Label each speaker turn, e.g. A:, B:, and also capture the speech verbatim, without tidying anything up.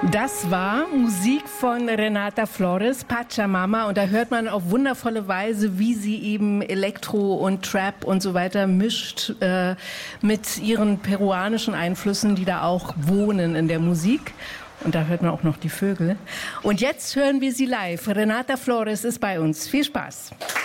A: Das war Musik von Renata Flores, Pachamama. Und da hört man auf wundervolle Weise, wie sie eben Elektro und Trap und so weiter mischt äh, mit ihren peruanischen Einflüssen, die da auch wohnen in der Musik. Und da hört man auch noch die Vögel. Und jetzt hören wir sie live. Renata Flores ist bei uns. Viel Spaß.